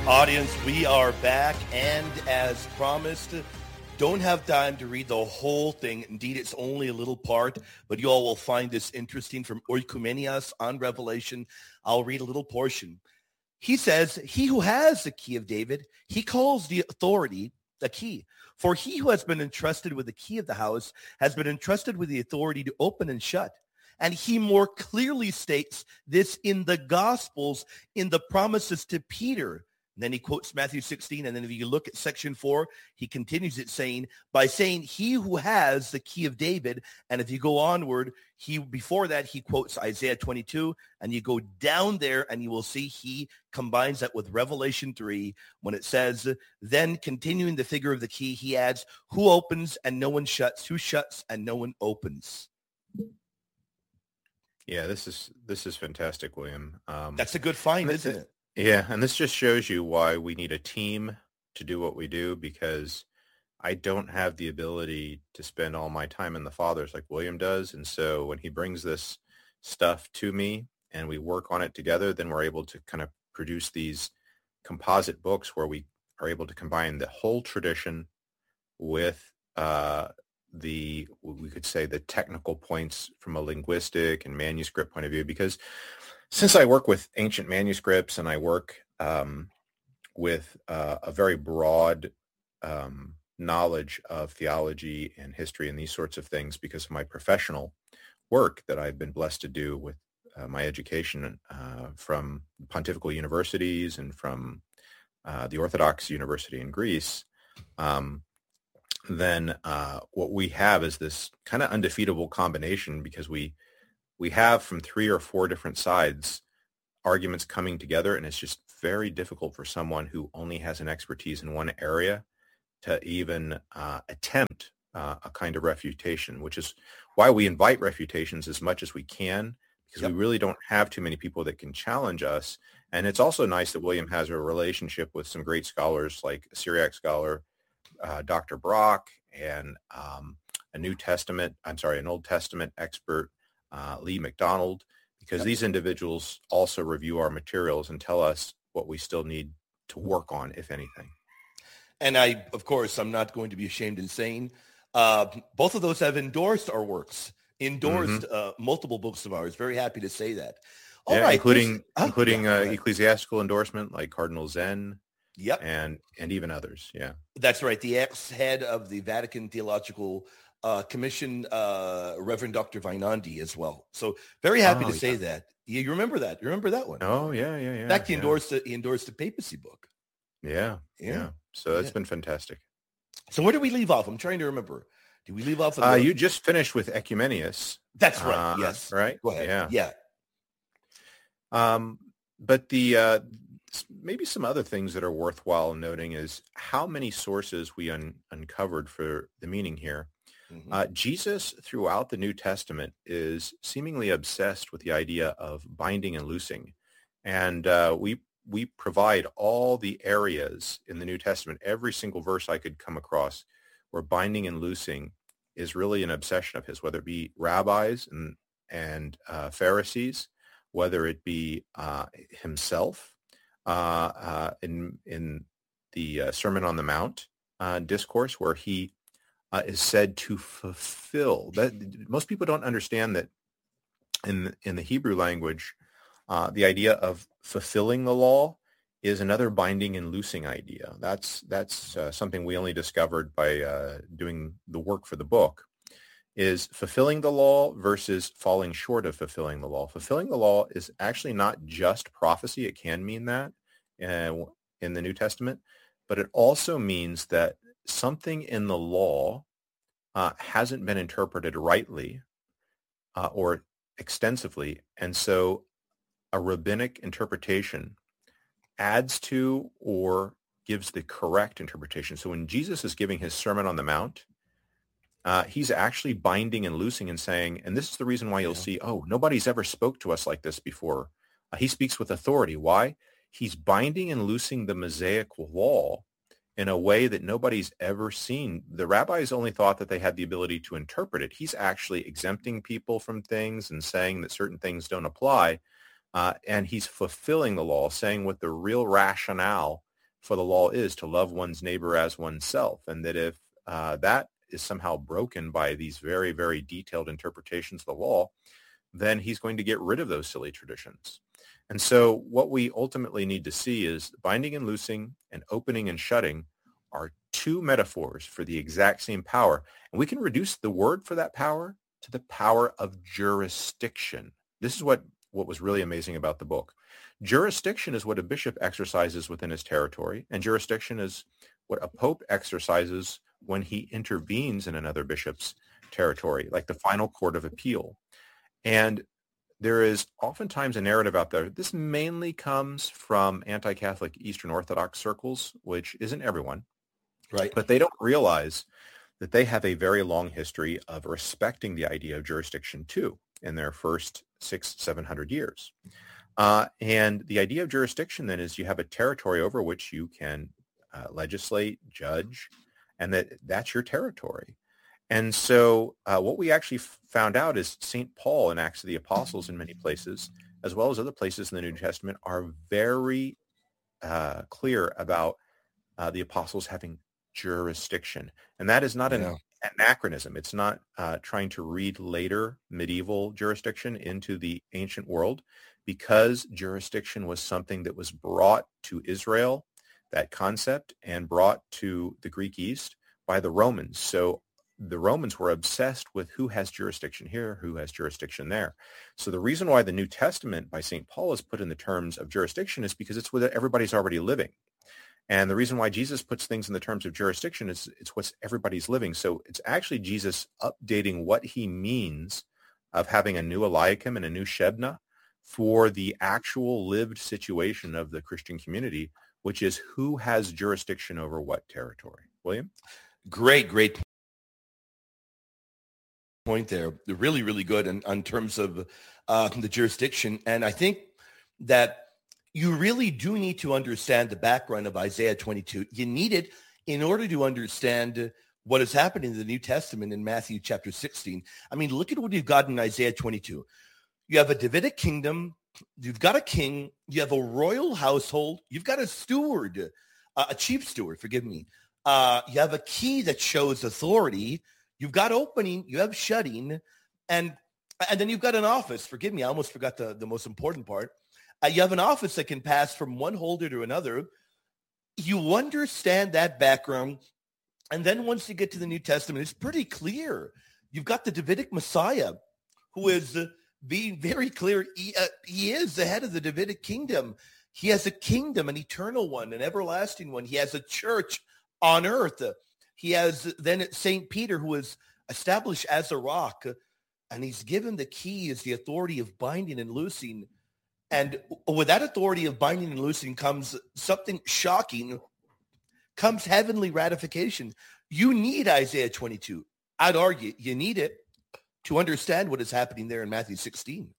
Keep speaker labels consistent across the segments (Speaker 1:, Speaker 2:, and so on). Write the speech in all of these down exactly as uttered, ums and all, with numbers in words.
Speaker 1: Audience, we are back, and as promised, don't have time to read the whole thing. Indeed, it's only a little part, but you all will find this interesting from Oikoumenias on Revelation. I'll read a little portion. He says, he who has the key of David, he calls the authority the key. For he who has been entrusted with the key of the house has been entrusted with the authority to open and shut. And he more clearly states this in the Gospels, in the promises to Peter. And then he quotes Matthew sixteen, and then if you look at section four, he continues it saying, by saying he who has the key of David, and if you go onward, he before that, he quotes Isaiah twenty-two, and you go down there, and you will see he combines that with Revelation three, when it says, then continuing the figure of the key, he adds, who opens and no one shuts, who shuts and no one opens.
Speaker 2: Yeah, this is this is fantastic, William. Um,
Speaker 1: That's a good find, isn't it?
Speaker 2: Yeah, and this just shows you why we need a team to do what we do, because I don't have the ability to spend all my time in the Fathers like William does. And so when he brings this stuff to me and we work on it together, then we're able to kind of produce these composite books where we are able to combine the whole tradition with uh, the, we could say, the technical points from a linguistic and manuscript point of view, because since I work with ancient manuscripts and I work um, with uh, a very broad um, knowledge of theology and history and these sorts of things because of my professional work that I've been blessed to do with uh, my education uh, from pontifical universities and from uh, the Orthodox University in Greece, um, then uh, what we have is this kind of undefeatable combination, because we we have from three or four different sides arguments coming together, and it's just very difficult for someone who only has an expertise in one area to even uh, attempt uh, a kind of refutation, which is why we invite refutations as much as we can, because yep. we really don't have too many people that can challenge us. And it's also nice that William has a relationship with some great scholars like a Syriac scholar, uh, Doctor Brock, and um, a New Testament, I'm sorry, an Old Testament expert, Uh, Lee McDonald, because yep. these individuals also review our materials and tell us what we still need to work on, if anything.
Speaker 1: And I, of course, I'm not going to be ashamed in saying uh, both of those have endorsed our works, endorsed mm-hmm. uh, multiple books of ours. Very happy to say that. All
Speaker 2: yeah,
Speaker 1: right,
Speaker 2: including
Speaker 1: oh,
Speaker 2: including
Speaker 1: yeah,
Speaker 2: uh, ecclesiastical endorsement like Cardinal Zen.
Speaker 1: Yep.
Speaker 2: And and even others. Yeah.
Speaker 1: That's right. The ex-head of the Vatican Theological Uh, commission, uh, Reverend Doctor Vainandi as well. So very happy
Speaker 2: oh,
Speaker 1: to say
Speaker 2: yeah.
Speaker 1: that. You, you remember that? You remember that one?
Speaker 2: Oh yeah, yeah, yeah.
Speaker 1: In fact, he
Speaker 2: yeah.
Speaker 1: endorsed the, he endorsed the papacy book.
Speaker 2: Yeah, yeah. yeah. So that's
Speaker 1: yeah.
Speaker 2: been fantastic.
Speaker 1: So where did we leave off? I'm trying to remember. Did we leave off?
Speaker 2: Uh,
Speaker 1: the...
Speaker 2: You just finished with Ecumenius.
Speaker 1: That's right.
Speaker 2: Uh,
Speaker 1: yes.
Speaker 2: Right.
Speaker 1: Go ahead.
Speaker 2: Yeah.
Speaker 1: Yeah.
Speaker 2: Um, but the uh, maybe some other things that are worthwhile noting is how many sources we un- uncovered for the meaning here. Mm-hmm. Uh, Jesus, throughout the New Testament, is seemingly obsessed with the idea of binding and loosing. And uh, we we provide all the areas in the New Testament, every single verse I could come across, where binding and loosing is really an obsession of his, whether it be rabbis and, and uh, Pharisees, whether it be uh, himself uh, uh, in, in the uh, Sermon on the Mount uh, discourse, where he Uh, is said to fulfill. That most people don't understand that in in the Hebrew language, uh, the idea of fulfilling the law is another binding and loosing idea. That's that's uh, something we only discovered by uh, doing the work for the book. Is fulfilling the law versus falling short of fulfilling the law. Fulfilling the law is actually not just prophecy. It can mean that uh, in the New Testament, but it also means that something in the law uh, hasn't been interpreted rightly uh, or extensively. And so a rabbinic interpretation adds to or gives the correct interpretation. So when Jesus is giving his Sermon on the Mount, uh, he's actually binding and loosing and saying, and this is the reason why you'll yeah. see, oh, nobody's ever spoke to us like this before. Uh, he speaks with authority. Why? He's binding and loosing the Mosaic law in a way that nobody's ever seen. The rabbis only thought that they had the ability to interpret it. He's actually exempting people from things and saying that certain things don't apply. Uh, and he's fulfilling the law, saying what the real rationale for the law is to love one's neighbor as oneself, and that if uh, that is somehow broken by these very, very detailed interpretations of the law, then he's going to get rid of those silly traditions. And so what we ultimately need to see is binding and loosing and opening and shutting are two metaphors for the exact same power. And we can reduce the word for that power to the power of jurisdiction. This is what, what was really amazing about the book. Jurisdiction is what a bishop exercises within his territory, and jurisdiction is what a pope exercises when he intervenes in another bishop's territory, like the final court of appeal. And there is oftentimes a narrative out there. This mainly comes from anti-Catholic Eastern Orthodox circles, which isn't everyone.
Speaker 1: Right.
Speaker 2: But they don't realize that they have a very long history of respecting the idea of jurisdiction too in their first six, seven hundred years. Uh, and the idea of jurisdiction then is you have a territory over which you can uh, legislate, judge, and that that's your territory. And so uh, what we actually f- found out is Saint Paul in Acts of the Apostles in many places, as well as other places in the New Testament, are very uh, clear about uh, the apostles having jurisdiction. And that is not an yeah. anachronism. It's not uh, trying to read later medieval jurisdiction into the ancient world, because jurisdiction was something that was brought to Israel, that concept, and brought to the Greek East by the Romans. So the Romans were obsessed with who has jurisdiction here, who has jurisdiction there. So the reason why the New Testament by Saint Paul is put in the terms of jurisdiction is because it's where everybody's already living. And the reason why Jesus puts things in the terms of jurisdiction is it's what everybody's living. So it's actually Jesus updating what he means of having a new Eliakim and a new Shebna for the actual lived situation of the Christian community, which is who has jurisdiction over what territory. William?
Speaker 1: Great, great point there. Really, really good in, in terms of uh, the jurisdiction. And I think that you really do need to understand the background of Isaiah twenty-two. You need it in order to understand what is happening in the New Testament in Matthew chapter sixteen. I mean, look at what you've got in Isaiah twenty-two. You have a Davidic kingdom. You've got a king. You have a royal household. You've got a steward, uh, a chief steward, forgive me. Uh, you have a key that shows authority. You've got opening. You have shutting. And and then you've got an office. Forgive me, I almost forgot the, the most important part. Uh, you have an office that can pass from one holder to another. You understand that background. And then once you get to the New Testament, it's pretty clear. You've got the Davidic Messiah, who is uh, being very clear. He, uh, he is the head of the Davidic kingdom. He has a kingdom, an eternal one, an everlasting one. He has a church on earth. He has then Saint Peter, who is established as a rock, and he's given the key as the authority of binding and loosing. And with that authority of binding and loosing comes something shocking, comes heavenly ratification. You need Isaiah twenty-two. I'd argue you need it to understand what is happening there in Matthew sixteen.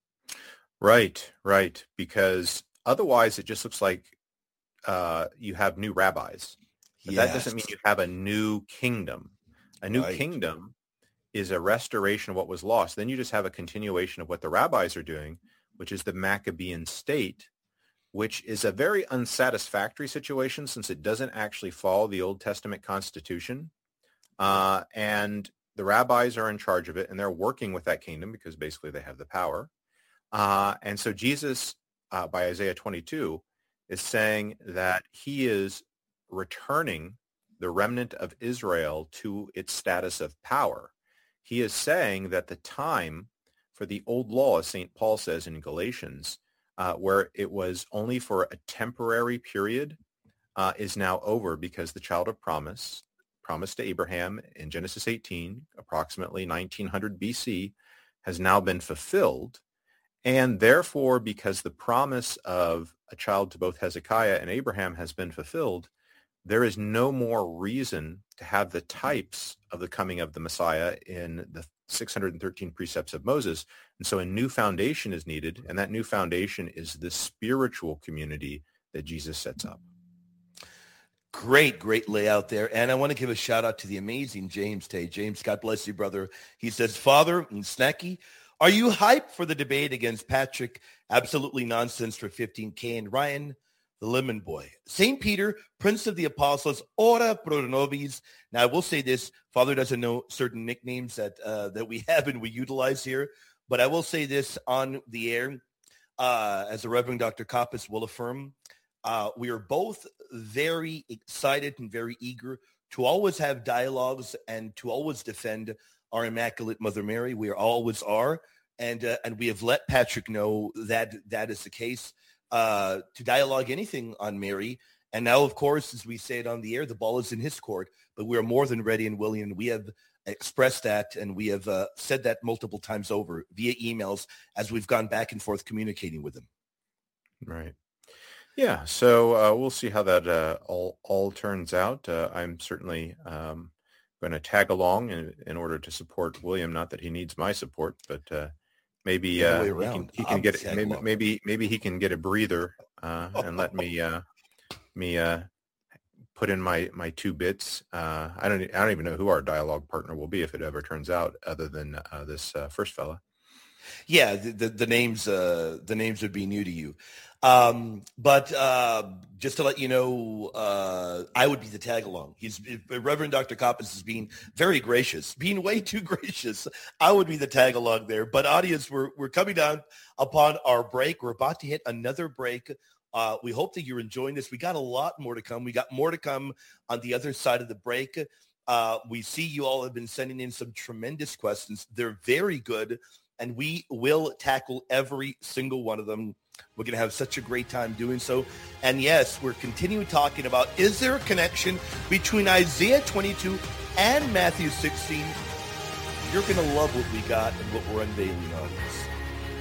Speaker 2: Right, right. Because otherwise it just looks like uh, you have new rabbis. But yes. That doesn't mean you have a new kingdom. A new right. kingdom is a restoration of what was lost. Then you just have a continuation of what the rabbis are doing, which is the Maccabean state, which is a very unsatisfactory situation since it doesn't actually follow the Old Testament constitution. Uh, and the rabbis are in charge of it, and they're working with that kingdom because basically they have the power. Uh, and so Jesus, uh, by Isaiah twenty-two, is saying that he is returning the remnant of Israel to its status of power. He is saying that the time for the old law, as Saint Paul says in Galatians, uh, where it was only for a temporary period, uh, is now over because the child of promise, promised to Abraham in Genesis eighteen, approximately nineteen hundred B C, has now been fulfilled. And therefore, because the promise of a child to both Hezekiah and Abraham has been fulfilled, there is no more reason to have the types of the coming of the Messiah in the six hundred thirteen precepts of Moses. And so a new foundation is needed, and that new foundation is the spiritual community that Jesus sets up.
Speaker 1: Great, great layout there. And I want to give a shout out to the amazing James Tay. James, God bless you, brother. He says, Father and Snacky, are you hyped for the debate against Patrick? Absolutely nonsense for fifteen K. And Ryan, the Lemon Boy. Saint Peter, Prince of the Apostles, ora pro nobis. Now, I will say this. Father doesn't know certain nicknames that uh, that we have and we utilize here. But I will say this on the air, uh, as the Reverend Doctor Kappas will affirm. Uh, we are both very excited and very eager to always have dialogues and to always defend our Immaculate Mother Mary. We are always are. And uh, and we have let Patrick know that that is the case, uh, to dialogue anything on Mary. And now, of course, as we say it on the air, the ball is in his court. But we are more than ready and willing. And we have expressed that, and we have uh, said that multiple times over via emails as we've gone back and forth communicating with him.
Speaker 2: Right. Yeah. So uh, we'll see how that uh, all all turns out. Uh, I'm certainly um, going to tag along in, in order to support William. Not that he needs my support, but uh, maybe uh, he can, he can get maybe, maybe maybe he can get a breather uh, and let me uh, me uh, put in my, my two bits. Uh, I don't I don't even know who our dialogue partner will be if it ever turns out, other than uh, this uh, first fella.
Speaker 1: Yeah, the, the, the names uh, the names would be new to you. Um, but uh, just to let you know, uh, I would be the tag along. He's Reverend Doctor Kappas is being very gracious, being way too gracious. I would be the tag along there. But audience, we're we're coming down upon our break. We're about to hit another break. Uh, we hope that you're enjoying this. We got a lot more to come. We got more to come on the other side of the break. Uh, we see you all have been sending in some tremendous questions. They're very good, and we will tackle every single one of them. We're going to have such a great time doing so. And yes, we're continuing talking about, is there a connection between Isaiah twenty-two and Matthew sixteen? You're going to love what we got and what we're unveiling on this.